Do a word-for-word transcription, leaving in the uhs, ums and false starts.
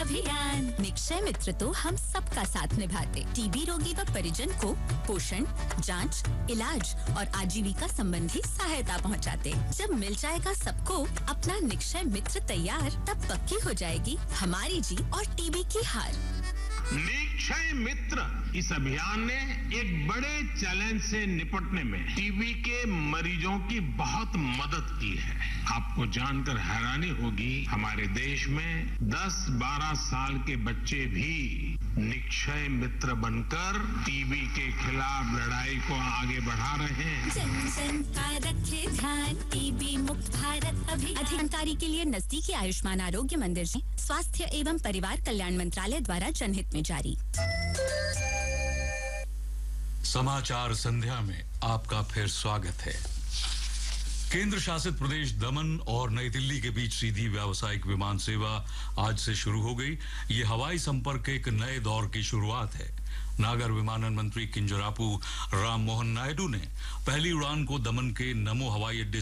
अभियान। निक्षय मित्र तो हम सबका साथ निभाते, टीबी रोगी व परिजन को पोषण, जांच, इलाज और आजीविका संबंधी सहायता पहुंचाते। जब मिल जाएगा सबको अपना निक्षय मित्र तैयार, तब पक्की हो जाएगी हमारी जीत और टीबी की हार। निक्षय मित्र इस अभियान ने एक बड़े चैलेंज से निपटने में टीबी के मरीजों की बहुत मदद की है। आपको जानकर हैरानी होगी, हमारे देश में दस बारह साल के बच्चे भी निक्षय मित्र बनकर टीबी के खिलाफ लड़ाई को आगे बढ़ा रहे हैं। जन जन का रखे ध्यान, टीबी मुक्त भारत अभियान। अधिक जानकारी के लिए नजदीकी आयुष्मान आरोग्य मंदिर में स्वास्थ्य एवं परिवार कल्याण मंत्रालय द्वारा जनहित में जारी। समाचार संध्या में आपका फिर स्वागत है। केंद्र शासित प्रदेश दमन और नई दिल्ली के बीच सीधी व्यावसायिक विमान सेवा आज से शुरू हो गई। ये हवाई संपर्क के एक नए दौर की शुरुआत है। नागर विमानन मंत्री किंजरापू राम मोहन नायडू ने पहली उड़ान को दमन के नमो हवाई अड्डे